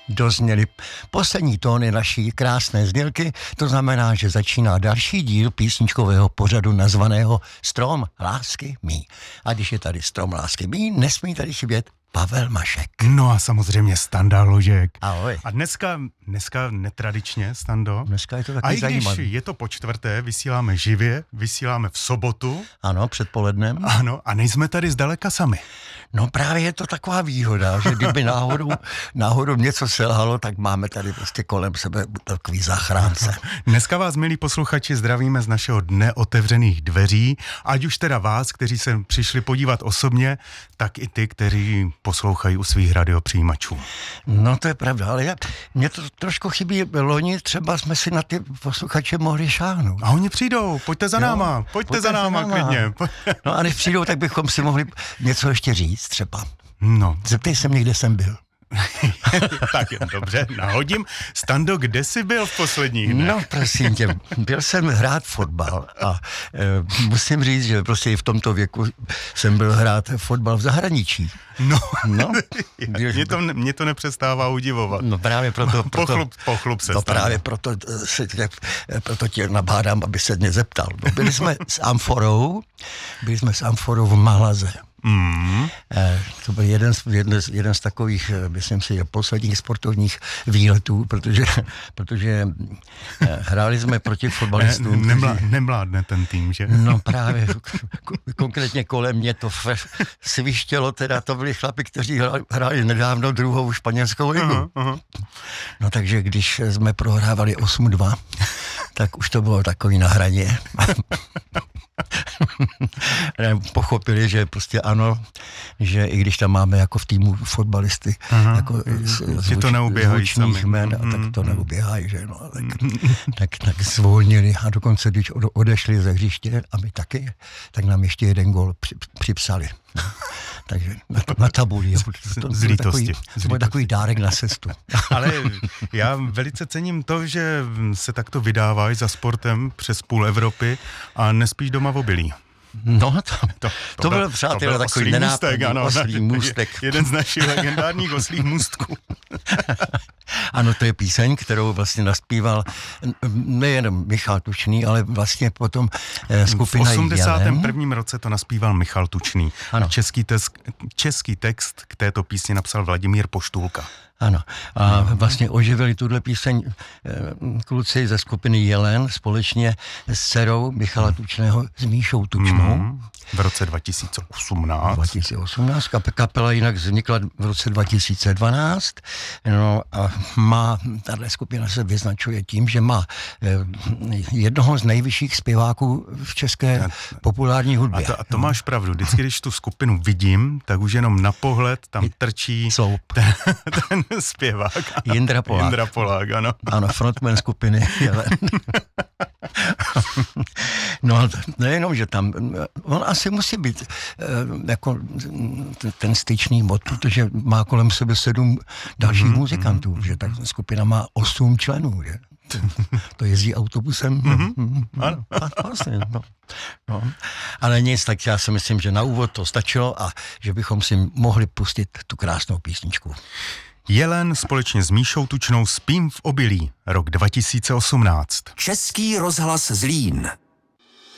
dozněly poslední tóny naší krásné znělky. To znamená, že začíná další díl písničkového pořadu nazvaného Strom lásky mý. A když je tady Strom lásky mý, nesmí tady chybět Pavel Mašek. No a samozřejmě Standa Ložek. Ahoj. A dneska netradičně, Stando. Dneska je to taky a i když zajímavý. je to po čtvrté, vysíláme živě, vysíláme v sobotu. Ano, předpolednem. Ano, a nejsme tady zdaleka sami. No právě je to taková výhoda, že kdyby náhodou něco selhalo, tak máme tady prostě kolem sebe takový zachránce. Dneska vás, milí posluchači, zdravíme z našeho dne otevřených dveří, ať už teda vás, kteří se přišli podívat osobně, tak i ty, kteří poslouchají u svých radiopřijímačů. No to je pravda, ale mě to trošku chybí. Loni třeba jsme si na ty posluchače mohli šáhnout. A oni přijdou, pojďte za náma, pojďte za náma klidně. No a když přijdou, tak bychom si mohli něco ještě říct třeba. No. Zeptej se mě, kde jsem byl. Tak dobře, nahodím. Stando, kde jsi byl v posledních dnech? No prosím tě, byl jsem hrát fotbal a musím říct, že prostě i v tomto věku jsem byl hrát fotbal v zahraničí. No. Mě to nepřestává udivovat. No právě proto Pochlup se. No právě proto tě nabádám, aby se mě zeptal. No, byli jsme s Amforou v Malaze. To byl jeden z takových, myslím si, posledních sportovních výletů, protože hráli jsme proti fotbalistům. Nemládne ten tým, že? No právě, konkrétně kolem mě to svištělo, teda to byli chlapi, kteří hráli nedávno druhou španělskou ligu. No takže když jsme prohrávali 8-2, tak už to bylo takový na hraně. Pochopili, že prostě ano, že i když tam máme jako v týmu fotbalisty jako zvučných jmen, tak to neuběhají, že no, tak zvolnili a dokonce když odešli ze hřiště a my taky, tak nám ještě jeden gól připsali. No. Takže na tabuli. To byl takový dárek na cestu. Ale já velice cením to, že se takto vydáváš za sportem přes půl Evropy a nespíš doma v obilí. No, to byl, přátelé, takový nenápadný oslý můstek. Jeden z našich legendárních oslých můstků. Ano, to je píseň, kterou vlastně naspíval nejen Michal Tučný, ale vlastně potom skupina Jelen. V 81. roce to naspíval Michal Tučný. Ano. Český text k této písni napsal Vladimír Poštulka. Ano. A vlastně oživili tuhle píseň kluci ze skupiny Jelen společně s dcerou Michala Tučného s Míšou Tučnou. V roce 2018. Kapela jinak vznikla v roce 2012. No a tahle skupina se vyznačuje tím, že má jednoho z nejvyšších zpěváků v české populární hudbě. A to máš pravdu. Vždycky, když tu skupinu vidím, tak už jenom na pohled tam trčí ten zpěvák. Jindra Polák, ano. Ano, frontman skupiny Jelen. No, nejenom, že tam, on asi musí být jako ten styčný mod, protože má kolem sebe 7 dalších muzikantů, že tak skupina má 8 členů, že? To jezdí autobusem. Ano. Vlastně, no. Ale nic, tak já si myslím, že na úvod to stačilo a že bychom si mohli pustit tu krásnou písničku. Jelen společně s Míšou Tučnou Spím v obilí, rok 2018. Český rozhlas Zlín.